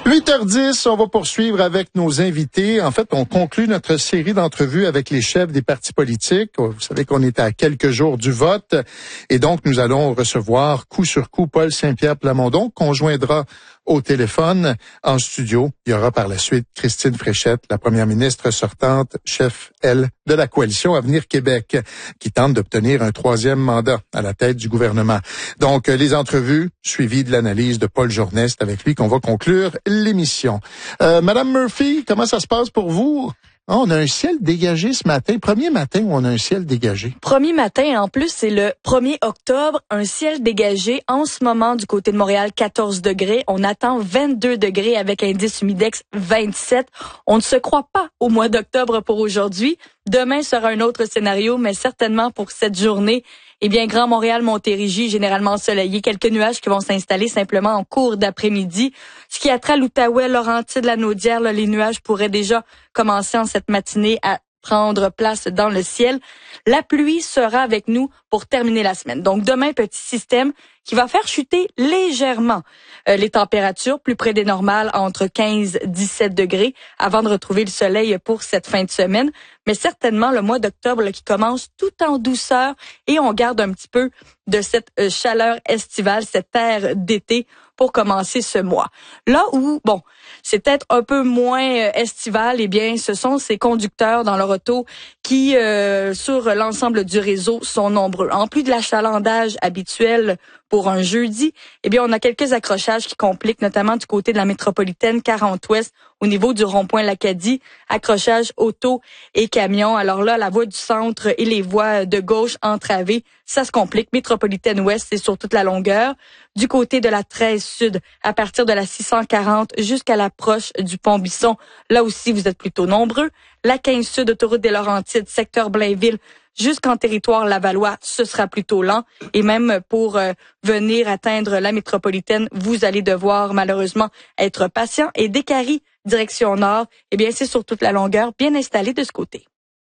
8h10, on va poursuivre avec nos invités. En fait, on conclut notre série d'entrevues avec les chefs des partis politiques. Vous savez qu'on est à quelques jours du vote. Et donc, nous allons recevoir coup sur coup Paul Saint-Pierre Plamondon, qu'on joindra au téléphone en studio. Il y aura par la suite Christine Fréchette, la première ministre sortante, chef, elle, de la coalition Avenir Québec, qui tente d'obtenir un 3e mandat à la tête du gouvernement. Donc, les entrevues suivies de l'analyse de Paul Journet, c'est avec lui qu'on va conclure l'émission. Madame Murphy, comment ça se passe pour vous? Oh, on a un ciel dégagé ce matin. Premier matin où on a un ciel dégagé. Premier matin, en plus, c'est le 1er octobre. Un ciel dégagé. En ce moment, du côté de Montréal, 14 degrés. On attend 22 degrés avec indice humidex 27. On ne se croit pas au mois d'octobre pour aujourd'hui. Demain sera un autre scénario, mais certainement pour cette journée, eh bien, Grand Montréal, Montérégie, généralement ensoleillé. Quelques nuages qui vont s'installer simplement en cours d'après-midi. Ce qui a trait à l'Outaouais, Laurentides, la Naudière, là, les nuages pourraient déjà commencer en cette matinée à prendre place dans le ciel. La pluie sera avec nous pour terminer la semaine. Donc, demain, petit système qui va faire chuter légèrement les températures plus près des normales entre 15 et 17 degrés avant de retrouver le soleil pour cette fin de semaine. Mais certainement le mois d'octobre qui commence tout en douceur et on garde un petit peu de cette chaleur estivale, cette air d'été pour commencer ce mois. Là où, bon, c'est peut-être un peu moins estival, eh bien, ce sont ces conducteurs dans leur auto qui, sur l'ensemble du réseau, sont nombreux. En plus de l'achalandage habituel pour un jeudi, eh bien, on a quelques accrochages qui compliquent, notamment du côté de la métropolitaine 40 Ouest, au niveau du rond-point L'Acadie, accrochage auto et camions. Alors là, la voie du centre et les voies de gauche entravées, ça se complique. Métropolitaine Ouest, c'est sur toute la longueur. Du côté de la 13 Sud, à partir de la 640 jusqu'à l'approche du pont Bisson, là aussi, vous êtes plutôt nombreux. La 15 Sud, autoroute des Laurentides, secteur Blainville, jusqu'en territoire Lavallois, ce sera plutôt lent. Et même pour venir atteindre la métropolitaine, vous allez devoir malheureusement être patient. Et Décarie, direction nord, eh bien, c'est sur toute la longueur, bien installé de ce côté.